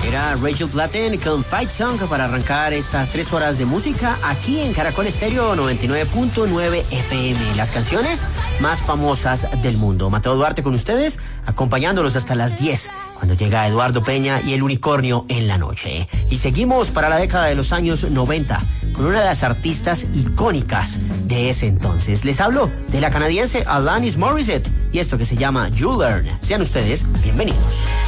Era Rachel Platten con Fight Song para arrancar estas 3 horas de música aquí en Caracol Estéreo 99.9 FM. Las canciones más famosas del mundo. Mateo Duarte con ustedes, acompañándolos hasta las 10, cuando llega Eduardo Peña y el Unicornio en la noche. Y seguimos para la década de los años 90 con una de las artistas icónicas de ese entonces. Les hablo de la canadiense Alanis Morissette y esto que se llama You Learn. Sean ustedes bienvenidos.